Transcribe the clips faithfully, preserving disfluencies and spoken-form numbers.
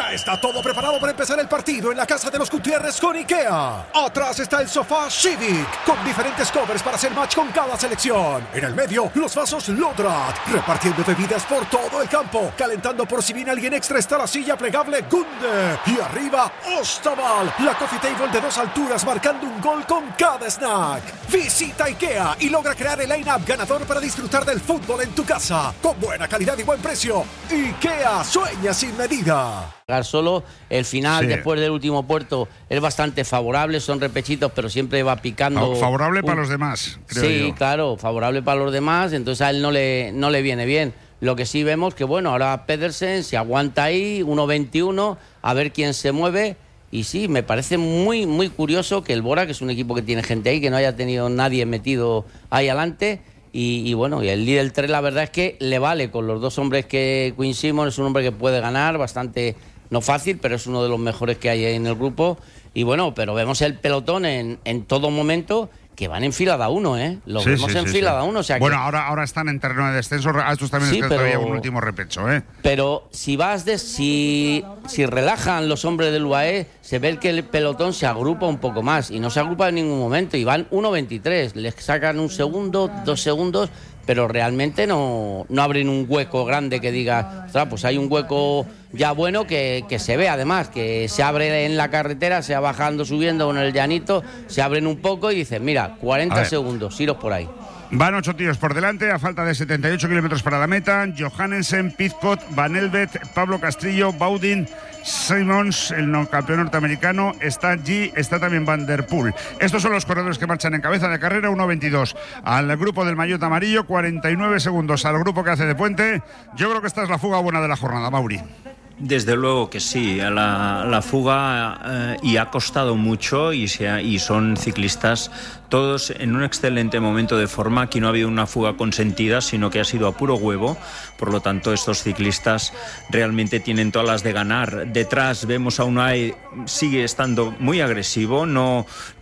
Ya está todo preparado para empezar el partido en la casa de los Gutiérrez con IKEA. Atrás está el sofá Civic, con diferentes covers para hacer match con cada selección. En el medio, los vasos Lodrat, repartiendo bebidas por todo el campo. Calentando por si viene alguien extra está la silla plegable Gunde. Y arriba, Ostaval, la coffee table de dos alturas marcando un gol con cada snack. Visita IKEA y logra crear el line-up ganador para disfrutar del fútbol en tu casa. Con buena calidad y buen precio. IKEA, sueña sin medida. Solo el final, sí. Después del último puerto, es bastante favorable, son repechitos, pero siempre va picando. Favorable un... para los demás, creo Sí, yo. claro, favorable para los demás, entonces a él no le, no le viene bien. Lo que sí vemos que, bueno, ahora Pedersen se aguanta ahí, uno veintiuno, a ver quién se mueve. Y sí, me parece muy, muy curioso que el Bora, que es un equipo que tiene gente ahí, que no haya tenido nadie metido ahí adelante. Y, y bueno, y el líder tres, la verdad es que le vale con los dos hombres que Quinn Simmons, es un hombre que puede ganar bastante. No fácil, pero es uno de los mejores que hay en el grupo. Y bueno, pero vemos el pelotón en, en todo momento que van en fila de uno, ¿eh? Lo sí, vemos sí, en sí, fila sí. de uno. O sea bueno, que... ahora, ahora están en terreno de descenso. A estos también sí, les queda pero... todavía un último repecho, ¿eh? Pero si vas de, si, si relajan los hombres del U A E, se ve que el pelotón se agrupa un poco más. Y no se agrupa en ningún momento. Y van uno veintitrés. Les sacan un segundo, dos segundos, pero realmente no, no abren un hueco grande que diga, ostras, pues hay un hueco ya bueno que, que se ve además, que se abre en la carretera, se va bajando, subiendo en el llanito, se abren un poco y dicen, mira, cuarenta segundos, iros por ahí. Van ocho tíos por delante, a falta de setenta y ocho kilómetros para la meta. Johannesen, Pizcott, Van Elvet, Pablo Castrillo, Baudin, Simmons, el campeón norteamericano, está G, está también Van der Poel. Estos son los corredores que marchan en cabeza de carrera, uno veintidós. Al grupo del maillot amarillo, cuarenta y nueve segundos al grupo que hace de puente. Yo creo que esta es la fuga buena de la jornada, Mauri. Desde luego que sí, la, la fuga eh, y ha costado mucho y, se ha, y son ciclistas todos en un excelente momento de forma. Aquí no ha habido una fuga consentida, sino que ha sido a puro huevo. Por lo tanto, estos ciclistas realmente tienen todas las de ganar. Detrás vemos a Unai, sigue estando muy agresivo, no,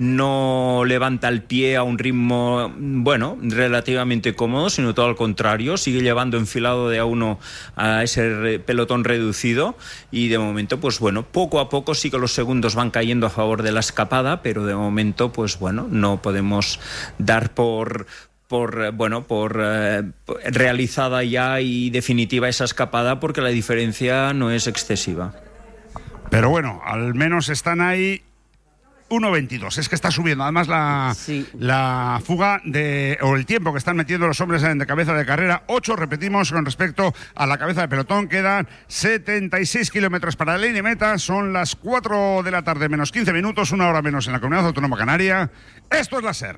no levanta el pie a un ritmo, bueno, relativamente cómodo, sino todo al contrario, sigue llevando enfilado de a uno a ese pelotón reducido. Y de momento, pues bueno, poco a poco sí que los segundos van cayendo a favor de la escapada, pero de momento, pues bueno, no podemos dar por... por bueno por eh, realizada ya y definitiva esa escapada, porque la diferencia no es excesiva. Pero bueno, al menos están ahí. uno veintidós, es que está subiendo además la, sí. la fuga de, o el tiempo que están metiendo los hombres de cabeza de carrera. Ocho, repetimos, con respecto a la cabeza de pelotón. Quedan setenta y seis kilómetros para la línea meta. Son las cuatro de la tarde menos quince minutos, una hora menos en la Comunidad Autónoma Canaria. Esto es la SER.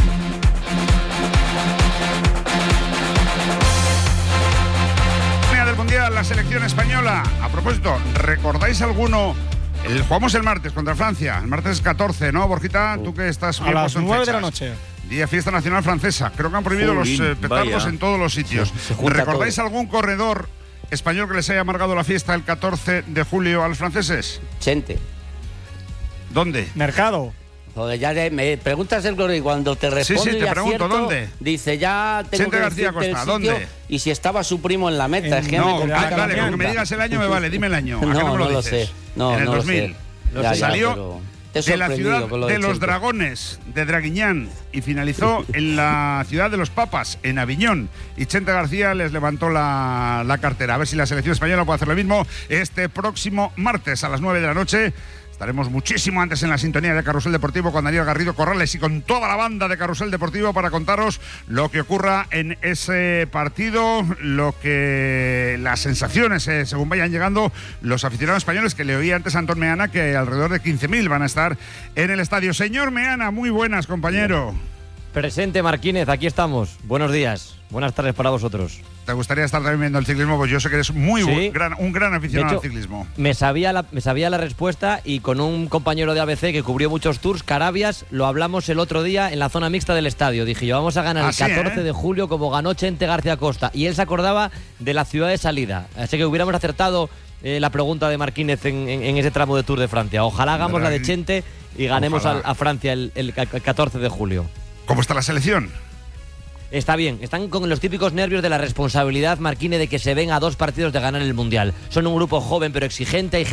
Del Mundial, la selección española. A propósito, ¿recordáis alguno? El, jugamos el martes contra Francia, el martes catorce, ¿no, Borjita? Tú que estás a las nueve de la noche. Día Fiesta Nacional Francesa. Creo que han prohibido Jolín, los eh, petardos vaya. en todos los sitios. Sí, ¿recordáis todo. algún corredor español que les haya amargado la fiesta el catorce de julio a los franceses? Chente. ¿Dónde? Mercado. Joder, ya de, me preguntas el y cuando te respondo sí, sí, te y pregunto, acierto, ¿dónde? Dice, ya tengo Chente que García Costa, el sitio, ¿dónde? Y si estaba su primo en la meta. En, es que no, me ah, vale, con que me digas el año me vale, dime el año. ¿A no, qué no me lo no dices? lo sé. No, en el no dos mil. Lo sé. Ya, Salió ya, de la ciudad de, de los Dragones, de Draguiñán, y finalizó en la ciudad de los Papas, en Aviñón. Y Chente García les levantó la, la cartera. A ver si la selección española puede hacer lo mismo este próximo martes a las nueve de la noche. Estaremos muchísimo antes en la sintonía de Carrusel Deportivo con Daniel Garrido Corrales y con toda la banda de Carrusel Deportivo para contaros lo que ocurra en ese partido, lo que las sensaciones, eh, según vayan llegando los aficionados españoles, que le oí antes a Antón Meana que alrededor de quince mil van a estar en el estadio. Señor Meana, muy buenas, compañero. Presente, Marquínez, aquí estamos. Buenos días, buenas tardes para vosotros. ¿Te gustaría estar también viendo el ciclismo? Pues yo sé que eres muy ¿Sí? gran, un gran aficionado de hecho, al ciclismo. Me sabía, la, me sabía la respuesta y con un compañero de A B C que cubrió muchos tours, Carabias, lo hablamos el otro día en la zona mixta del estadio. Dije yo, vamos a ganar Así, el catorce ¿eh? de julio como ganó Chente García Costa. Y él se acordaba de la ciudad de salida. Así que hubiéramos acertado eh, la pregunta de Marquínez en, en, en ese tramo de Tour de Francia. Ojalá hagamos Draghi. la de Chente y ganemos a, a Francia el, el catorce de julio. ¿Cómo está la selección? Está bien, están con los típicos nervios de la responsabilidad, Marquínez, de que se ven a dos partidos de ganar el Mundial. Son un grupo joven pero exigente, hay